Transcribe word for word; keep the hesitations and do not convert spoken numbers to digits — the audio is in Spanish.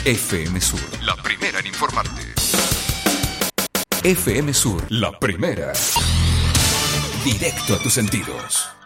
F M Sur, la primera en informarte. F M Sur, la primera. Directo a tus sentidos.